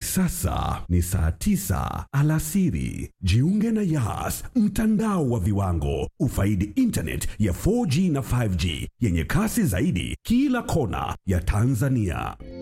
sasa ni saa 9 alasiri. Jiunge na Yas, mtandao wa viwango. Ufaidi internet ya 4G na 5G yenye kasi zaidi kila kona ya Tanzania.